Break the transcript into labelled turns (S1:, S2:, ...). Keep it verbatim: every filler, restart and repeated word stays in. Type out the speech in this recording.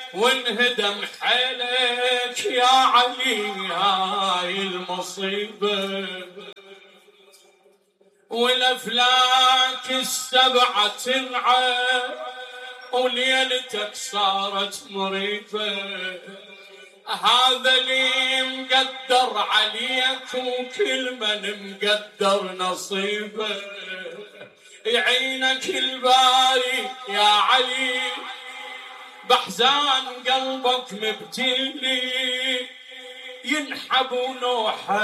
S1: وانهدم حيلك يا علي هاي المصيبة، والأفلاك السبعة تنعى وليلتك صارت مريبة. هذا اللي مقدر عليك وكل من مقدر نصيبه، يعينك الباري يا علي بحزان قلبك مبتلي، ينحب ونوحه